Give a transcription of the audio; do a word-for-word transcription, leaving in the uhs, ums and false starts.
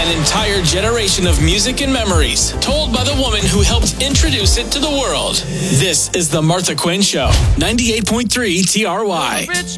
An entire generation of music and memories, told by the woman who helped introduce it to the world. This is The Martha Quinn Show, ninety-eight point three T R Y.